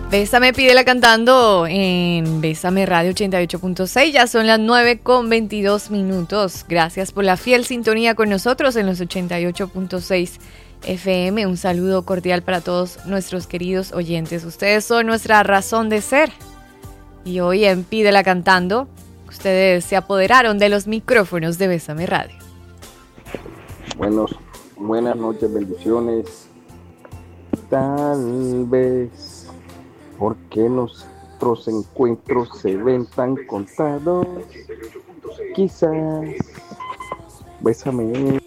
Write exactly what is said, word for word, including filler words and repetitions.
Bésame, pídela cantando en Bésame Radio ochenta y ocho punto seis. Ya son las nueve con veintidós minutos. Gracias por la fiel sintonía con nosotros en los ochenta y ocho punto seis F M. Un saludo cordial para todos nuestros queridos oyentes. Ustedes son nuestra razón de ser. Y hoy en Pídela Cantando, ustedes se apoderaron de los micrófonos de Bésame Radio. Buenos, buenas noches, bendiciones. Tal vez porque nuestros encuentros se ven tan contados, quizás bésame